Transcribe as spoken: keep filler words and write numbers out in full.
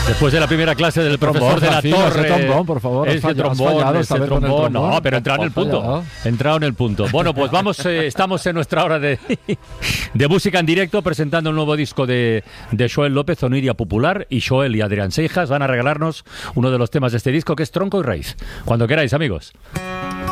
Después de la primera clase del profesor de la Torre. Ese trombón, por favor. Ese fallado, trombón, fallado, ese trombón. trombón. No, pero entrado en el punto. Fallado. Entrado en el punto. Bueno, pues vamos, eh, estamos en nuestra hora de, de música en directo, presentando un nuevo disco de, de Joel López, Oniria Popular, y Joel y Adrián Seijas van a regalarnos uno de los temas de este disco, que es Tronco y Raíz. Cuando queráis, amigos.